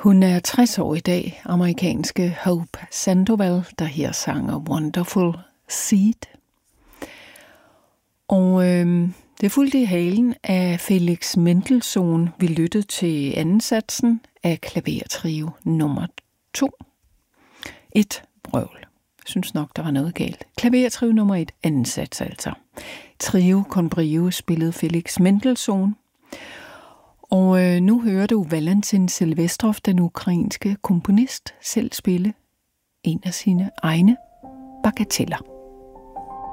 Hun er 60 år i dag, amerikanske Hope Sandoval, der her sanger Wonderful Seed. Og det fulgte i halen af Felix Mendelssohn. Vi lyttede til anden satsen af klavertrio nummer 2. Et brøvl. Jeg synes nok, der var noget galt. Klavertrio nummer 1, anden sats altså. Trio con brio spillede Felix Mendelssohn. Og nu hører du Valentin Silvestrov, den ukrainske komponist, selv spille en af sine egne bagateller.